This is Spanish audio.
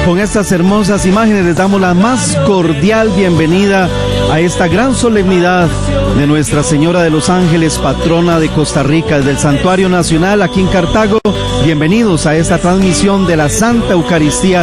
Con estas hermosas imágenes les damos la más cordial bienvenida a esta gran solemnidad de Nuestra Señora de los Ángeles, patrona de Costa Rica, desde el Santuario Nacional aquí en Cartago. Bienvenidos a esta transmisión de la Santa Eucaristía